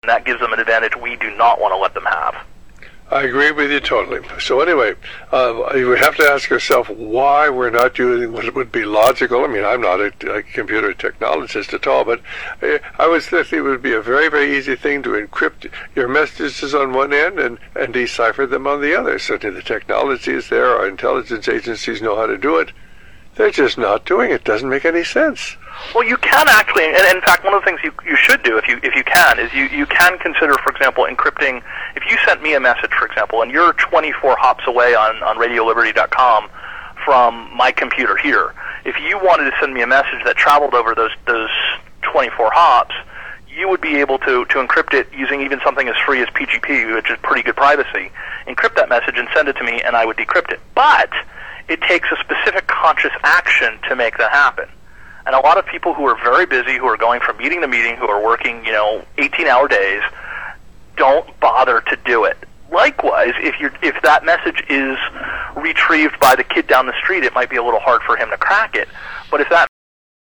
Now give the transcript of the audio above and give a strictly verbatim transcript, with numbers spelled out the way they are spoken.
That gives them an advantage we do not want to let them have. I agree with you totally. So anyway, uh, you have to ask yourself why we're not using what would be logical. I mean, I'm not a, a computer technologist at all, but I would think it would be a very, very easy thing to encrypt your messages on one end and, and decipher them on the other. Certainly the technology is there. Our intelligence agencies know how to do it. They're just not doing it. It doesn't make any sense. Well, you can actually, and in fact, one of the things you you should do if you if you can is you, you can consider, for example, encrypting. If you sent me a message, for example, and you're twenty-four hops away on, on radio liberty dot com from my computer here, if you wanted to send me a message that traveled over those those twenty-four hops, you would be able to, to encrypt it using even something as free as P G P, which is pretty good privacy. Encrypt that message and send it to me, and I would decrypt it. But it takes a specific conscious action to make that happen. And a lot of people who are very busy, who are going from meeting to meeting, who are working, you know, eighteen-hour days, don't bother to do it. Likewise, if you're, if that message is retrieved by the kid down the street, it might be a little hard for him to crack it. But if that